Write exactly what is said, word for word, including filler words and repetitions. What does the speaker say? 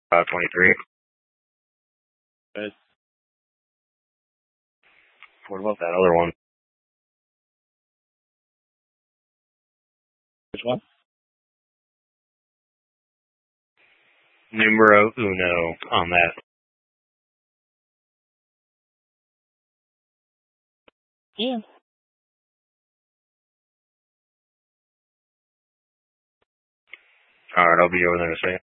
Uh, twenty-three. Good. What about that other one? Which one? Numero uno on that. Yeah. Alright, I'll be over there in a second.